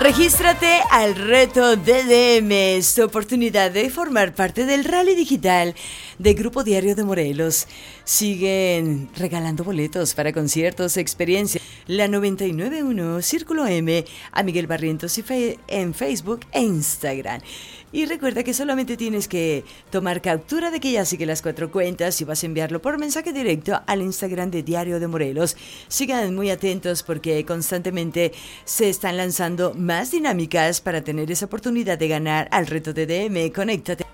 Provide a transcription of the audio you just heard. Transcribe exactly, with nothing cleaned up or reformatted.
Regístrate al reto D D M, es tu oportunidad de formar parte del rally digital de Grupo Diario de Morelos. Siguen regalando boletos para conciertos, experiencias. La noventa y nueve punto uno Círculo M, a Miguel Barrientos y fe- en Facebook e Instagram. Y recuerda que solamente tienes que tomar captura de que ya sigue las cuatro cuentas y vas a enviarlo por mensaje directo al Instagram de Diario de Morelos. Sigan muy atentos porque constantemente se están lanzando más dinámicas para tener esa oportunidad de ganar al reto D D M. Conéctate.